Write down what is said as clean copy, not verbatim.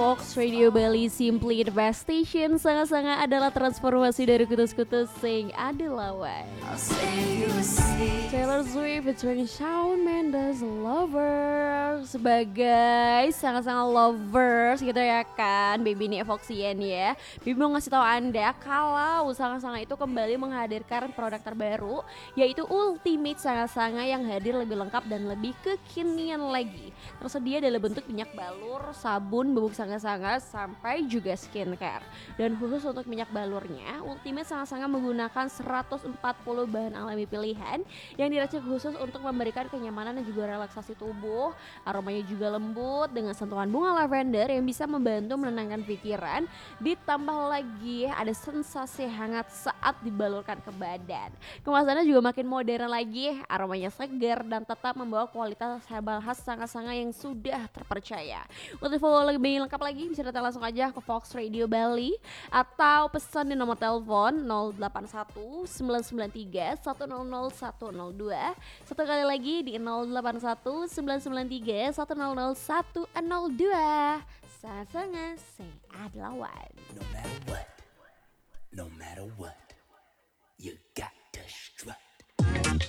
Fox Radio Bali Simply the Best Station. Sangat-sangat adalah transformasi dari kutus-kutus sing ada lawan. Taylor Swift featuring Shawn Mendes Lover sebagai sangat-sangat lovers gitu ya kan, Baby ini Foxian ya. Baby mau ngasih tahu Anda kalau sangat-sangat itu kembali menghadirkan produk terbaru yaitu Ultimate Sangat-sangat yang hadir lebih lengkap dan lebih kekinian lagi. Tersedia dalam bentuk minyak balur, sabun, bubuk sangat-sangat sampai juga skincare. Dan khusus untuk minyak balurnya, Ultimate Sangat-sangat menggunakan 140 bahan alami pilihan yang diracik khusus untuk memberikan kenyamanan dan juga relaksasi tubuh. Aromanya juga lembut dengan sentuhan bunga lavender yang bisa membantu menenangkan pikiran. Ditambah lagi ada sensasi hangat saat dibalurkan ke badan. Kemasannya juga makin modern lagi, aromanya segar dan tetap membawa kualitas herbal khas sangat-sangat yang sudah terpercaya. Untuk info lebih lengkap lagi bisa datang langsung aja ke Fox Radio Bali atau pesan di nomor telepon 081 993 100 102. Satu kali lagi di 081 993 100 102. Sangat-sangat say adalah one. No matter what, you got to strut.